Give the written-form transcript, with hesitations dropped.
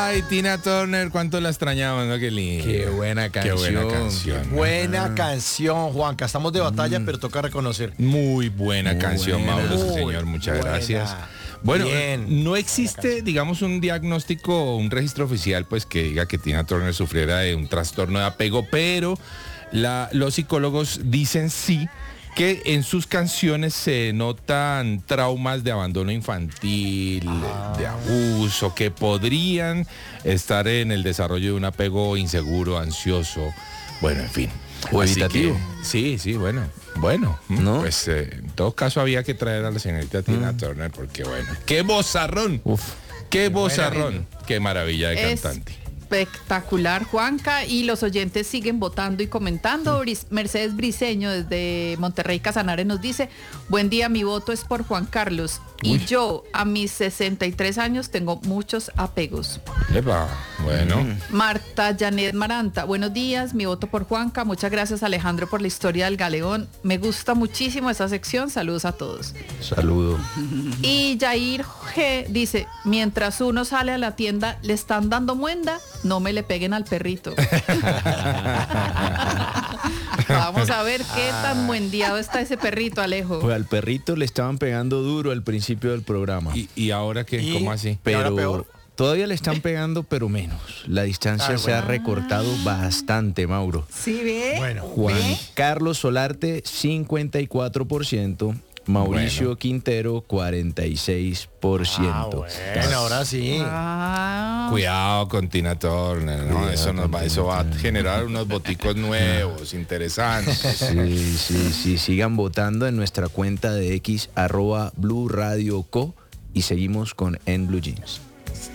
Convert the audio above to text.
Ay, Tina Turner, cuánto la extrañamos, ¿no? Qué lindo. Qué buena canción. Qué buena canción. Buena canción, Juanca. Estamos de batalla, pero toca reconocer. Muy buena Muy canción, buena. Mauro, sí, Muy señor. Muchas buena. gracias. Bueno, Bien. no existe, digamos, un diagnóstico, un registro oficial, pues, que diga que Tina Turner sufriera de un trastorno de apego, pero los psicólogos dicen sí, que en sus canciones se notan traumas de abandono infantil, de abuso, que podrían estar en el desarrollo de un apego inseguro, ansioso, bueno, en fin. O Así evitativo. que, sí, bueno, ¿No? pues en todo caso había que traer a la señorita Tina Turner porque bueno, qué vozarrón, Uf. qué vozarrón, qué maravilla de cantante. Espectacular, Juanca, y los oyentes siguen votando y comentando. Mercedes Briceño desde Monterrey Casanare nos dice: buen día, mi voto es por Juan Carlos. Y yo a mis 63 años tengo muchos apegos. Epa, bueno. Marta Janet Maranta, buenos días, mi voto por Juanca. Muchas gracias, Alejandro, por la historia del galeón. Me gusta muchísimo esa sección. Saludos a todos. Saludo. Y Jair G dice: mientras uno sale a la tienda, le están dando muenda, no me le peguen al perrito. Vamos a ver qué tan muendeado está ese perrito, Alejo. Pues al perrito le estaban pegando duro al principio del programa. ¿Y ahora qué? ¿Y? ¿Cómo así? ¿Y ahora Pero peor? todavía le están pegando, pero menos. La distancia se ha recortado bastante, Mauro. ¿Sí ve? Bueno, Juan Carlos Solarte, 54%. Mauricio Bueno. Quintero, 46%. bueno, ahora sí. Ah, Cuidado con Tina Turner, ¿no? Eso va a generar unos boticos nuevos, interesantes. Sí. Sigan votando en nuestra cuenta de X, @Blue Radio Co. Y seguimos con En Blue Jeans.